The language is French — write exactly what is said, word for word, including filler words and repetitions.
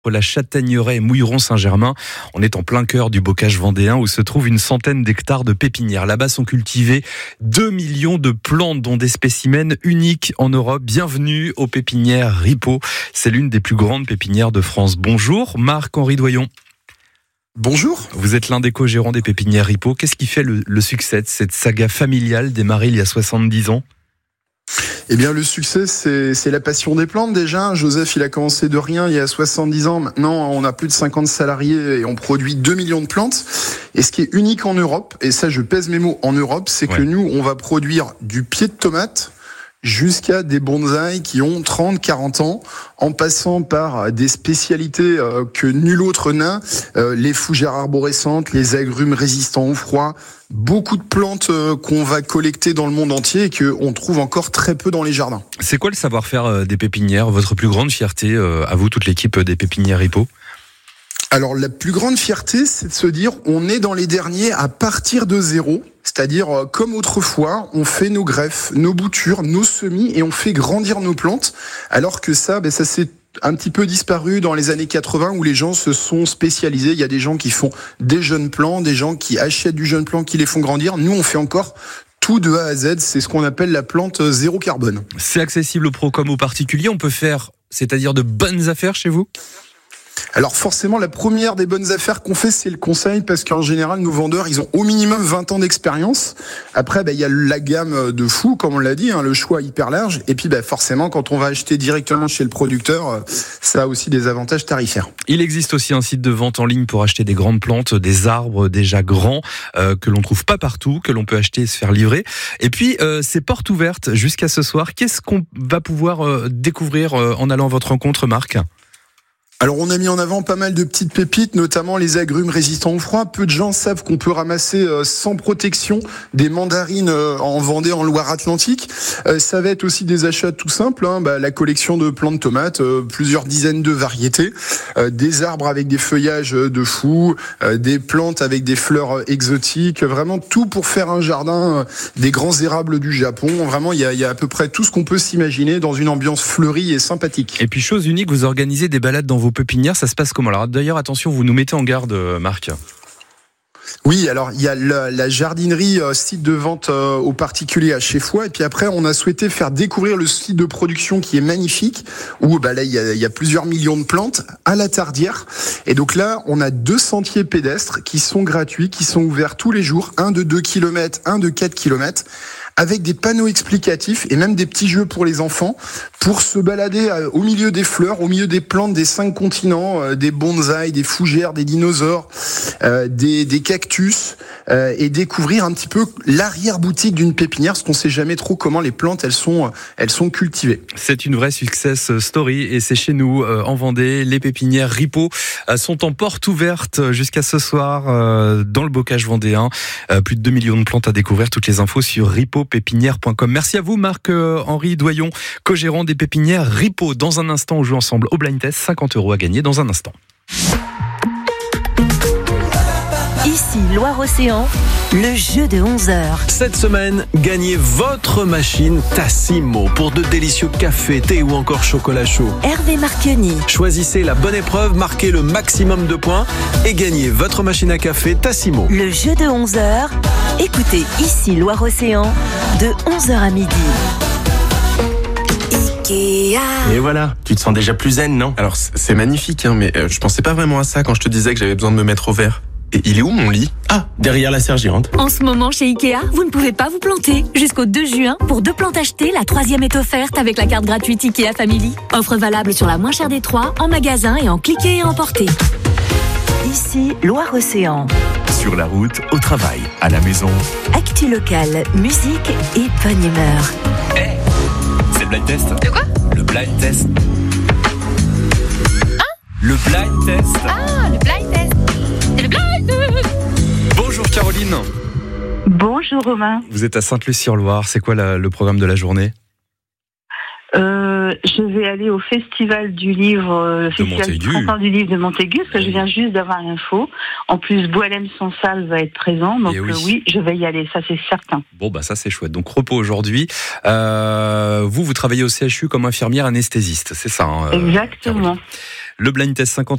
La Châtaigneraie et Mouilleron-Saint-Germain. On est en plein cœur du bocage vendéen où se trouvent une centaine d'hectares de pépinières. Là-bas sont cultivés deux millions de plantes, dont des spécimens uniques en Europe. Bienvenue aux pépinières Ripaud. C'est l'une des plus grandes pépinières de France. Bonjour, Marc-Henri Doyon. Bonjour. Vous êtes l'un des co-gérants des pépinières Ripaud. Qu'est-ce qui fait le, le succès de cette saga familiale démarrée il y a soixante-dix ans ? Eh bien, le succès, c'est, c'est la passion des plantes déjà. Joseph, il a commencé de rien il y a soixante-dix ans. Maintenant, on a plus de cinquante salariés et on produit deux millions de plantes. Et ce qui est unique en Europe, et ça, je pèse mes mots, en Europe, c'est ouais. que nous, on va produire du pied de tomate jusqu'à des bonsaïs qui ont trente, quarante ans, en passant par des spécialités euh, que nul autre n'a, euh, les fougères arborescentes, les agrumes résistants au froid, beaucoup de plantes euh, qu'on va collecter dans le monde entier et qu'on trouve encore très peu dans les jardins. C'est quoi le savoir-faire euh, des pépinières, votre plus grande fierté, euh, à vous, toute l'équipe des pépinières Ripaud ? Alors, la plus grande fierté, c'est de se dire, on est dans les derniers à partir de zéro. C'est-à-dire, euh, comme autrefois, on fait nos greffes, nos boutures, nos semis et on fait grandir nos plantes. Alors que ça, ben, ça s'est un petit peu disparu dans les années quatre-vingts où les gens se sont spécialisés. Il y a des gens qui font des jeunes plants, des gens qui achètent du jeune plant, qui les font grandir. Nous, on fait encore tout de A à Z. C'est ce qu'on appelle la plante zéro carbone. C'est accessible aux pros comme aux particuliers. On peut faire, c'est-à-dire de bonnes affaires chez vous ? Alors forcément, la première des bonnes affaires qu'on fait, c'est le conseil, parce qu'en général, nos vendeurs, ils ont au minimum vingt ans d'expérience. Après, bah, il y a la gamme de fou, comme on l'a dit, hein, le choix hyper large. Et puis, bah, forcément, quand on va acheter directement chez le producteur, ça a aussi des avantages tarifaires. Il existe aussi un site de vente en ligne pour acheter des grandes plantes, des arbres déjà grands, euh, que l'on trouve pas partout, que l'on peut acheter et se faire livrer. Et puis, euh, c'est porte ouverte jusqu'à ce soir. Qu'est-ce qu'on va pouvoir euh, découvrir euh, en allant à votre rencontre, Marc ? Alors, on a mis en avant pas mal de petites pépites, notamment les agrumes résistants au froid. Peu de gens savent qu'on peut ramasser euh, sans protection des mandarines euh, en Vendée, en Loire-Atlantique. Euh, ça va être aussi des achats tout simples, hein, bah, la collection de plants de tomates, euh, plusieurs dizaines de variétés, euh, des arbres avec des feuillages de fou, euh, des plantes avec des fleurs exotiques, vraiment tout pour faire un jardin, euh, des grands érables du Japon. Vraiment, il y a, y a à peu près tout ce qu'on peut s'imaginer dans une ambiance fleurie et sympathique. Et puis, chose unique, vous organisez des balades dans vos pépinières, ça se passe comment ? Alors d'ailleurs, attention, vous nous mettez en garde, Marc. Oui, alors il y a la, la jardinerie, euh, site de vente euh, aux particuliers à Cheffoy, et puis après on a souhaité faire découvrir le site de production qui est magnifique, où bah là il y a, il y a plusieurs millions de plantes à la Tardière, et donc là on a deux sentiers pédestres qui sont gratuits, qui sont ouverts tous les jours, un de deux kilomètres, un de quatre kilomètres, avec des panneaux explicatifs et même des petits jeux pour les enfants, pour se balader au milieu des fleurs, au milieu des plantes des cinq continents, des bonsaïs, des fougères, des dinosaures, euh, des, des cactus, euh, et découvrir un petit peu l'arrière-boutique d'une pépinière, parce qu'on ne sait jamais trop comment les plantes elles sont, elles sont cultivées. C'est une vraie success story et c'est chez nous, euh, en Vendée. Les pépinières Ripaud euh, sont en porte ouverte jusqu'à ce soir euh, dans le bocage vendéen. Euh, plus de deux millions de plantes à découvrir. Toutes les infos sur ripaud pépinière point com. Merci à vous, Marc-Henri Doyon, co-gérant des pépinières Ripaud. Dans un instant, on joue ensemble au blind test. cinquante euros à gagner dans un instant. Ici Loire-Océan, le jeu de onze heures. Cette semaine, gagnez votre machine Tassimo pour de délicieux cafés, thé ou encore chocolat chaud. Hervé Marchionni. Choisissez la bonne épreuve, marquez le maximum de points et gagnez votre machine à café Tassimo. Le jeu de onze heures. Écoutez Ici Loire-Océan de onze heures à midi. Et voilà, tu te sens déjà plus zen, non ? Alors c'est magnifique, hein, mais euh, je pensais pas vraiment à ça quand je te disais que j'avais besoin de me mettre au vert. Et il est où mon lit ? Ah, derrière la sergérante. En ce moment chez Ikea, vous ne pouvez pas vous planter. Jusqu'au deux juin, pour deux plantes achetées, la troisième est offerte avec la carte gratuite Ikea Family. Offre valable sur la moins chère des trois, en magasin et en cliquer et emporter. Ici Loire-Océan. Sur la route, au travail, à la maison. Actu locale, musique et bonne humeur. Eh hey, c'est le blind test. De quoi ? Le blind test. Hein ? Le blind test. Ah, le blind test. C'est le blind test. Bonjour Caroline. Bonjour Romain. Vous êtes à Sainte-Luce-sur-Loire. C'est quoi la, le programme de la journée ? Euh, je vais aller au festival du livre, euh, le festival du printemps du livre de Montaigu, parce que oui. Je viens juste d'avoir l'info. En plus, Boilem Sansal va être présent, donc oui. Euh, oui, je vais y aller, ça c'est certain. Bon, bah ça c'est chouette. Donc repos aujourd'hui. Euh, vous, vous travaillez au C H U comme infirmière anesthésiste, c'est ça hein, Exactement. Caroline. Le blind test cinquante